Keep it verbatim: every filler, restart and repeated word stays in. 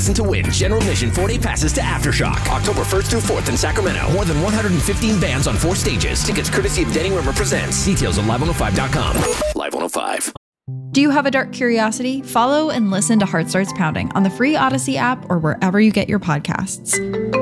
listen to win general admission four-day passes to Aftershock. October first through fourth in Sacramento. More than one hundred fifteen bands on four stages. Tickets courtesy of Denny Rimmer Presents. Details at live one oh five dot com. Live one oh five. Do you have a dark curiosity? Follow and listen to Heart Starts Pounding on the free Odyssey app or wherever you get your podcasts.